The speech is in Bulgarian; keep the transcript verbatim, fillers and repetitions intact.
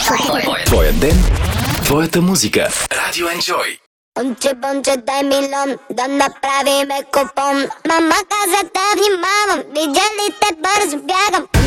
Твоя ден, твоята музика. Радио Enjoy. Бонче, бонче, дай милион, да направиме купон. Мама каза да внимавам, видя ли те бързо бягам.